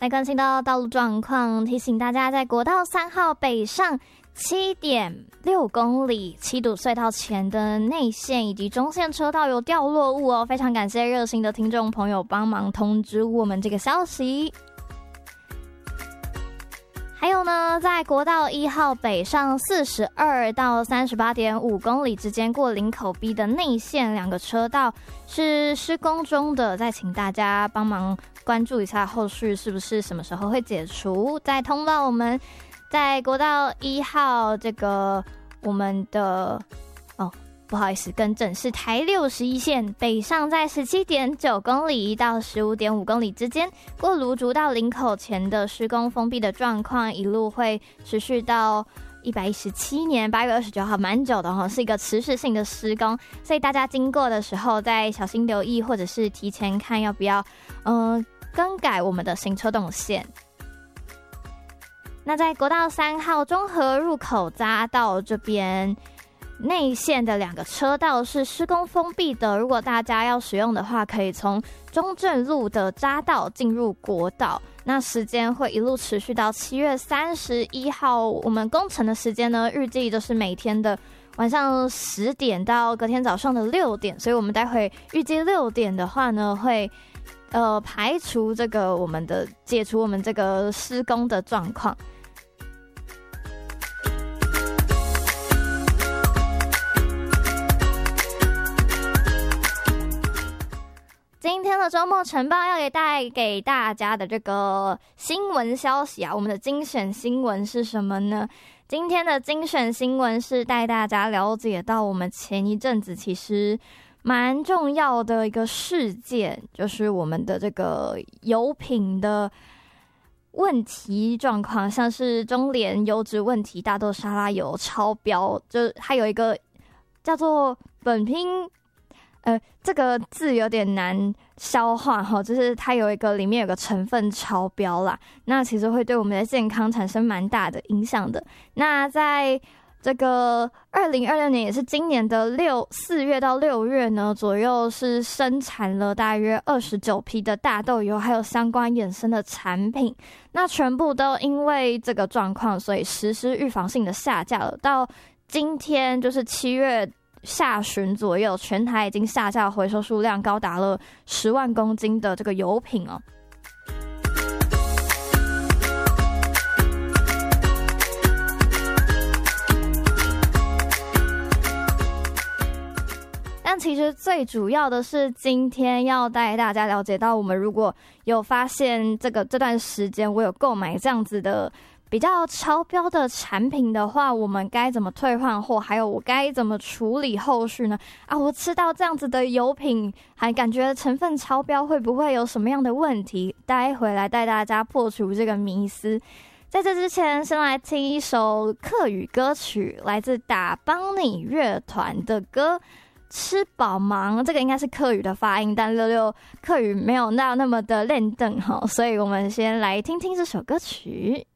来关心到道路状况，提醒大家在国道3号北上7.6公里七堵隧道前的内线以及中线车道有掉落物哦，非常感谢热心的听众朋友帮忙通知我们这个消息。还有呢，在国道1号北上42到38.5公里之间过林口 B 的内线2个车道是施工中的，再请大家帮忙关注一下后续是不是什么时候会解除。再通报我们在国道1号这个我们的不好意思，更正是台61线北上在17.9公里到15.5公里之间过芦竹到林口前的施工封闭的状况，一路会持续到117年8月29号，蛮久的哈，是一个持续性的施工，所以大家经过的时候再小心留意，或者是提前看要不要更改我们的行车动线。那在国道3号中和入口匝道这边内线的2个车道是施工封闭的，如果大家要使用的话，可以从中正路的匝道进入国道，那时间会一路持续到7月31号。我们工程的时间呢，预计就是每天的晚上10点到隔天早上的6点，所以我们待会预计6点的话呢，会排除这个我们的解除我们这个施工的状况。今天的周末晨报要带给大家的这个新闻消息啊，我们的精选新闻是什么呢？今天的精选新闻是带大家了解到我们前一阵子其实蛮重要的一个事件，就是我们的这个油品的问题状况，像是中联油脂问题，大豆沙拉油超标，就它有一个叫做本拼这个字有点难消化哈，就是它有一个里面有个成分超标啦，那其实会对我们的健康产生蛮大的影响的。那在这个2026年，也是今年的4月到6月呢左右，是生产了大约29批的大豆油，还有相关衍生的产品。那全部都因为这个状况，所以实施预防性的下架了。到今天就是7月下旬左右，全台已经下架回收数量高达了10万公斤的这个油品哦。但其实最主要的是，今天要带大家了解到，我们如果有发现这段时间我有购买这样子的比较超标的产品的话，我们该怎么退换货，还有我该怎么处理后续呢？我吃到这样子的油品还感觉成分超标，会不会有什么样的问题？待会来带大家破除这个迷思。在这之前，先来听一首客语歌曲，来自打邦尼乐团的歌吃饱忙，这个应该是客语的发音，但66客语没有那么的练邓哈，所以我们先来听听这首歌曲。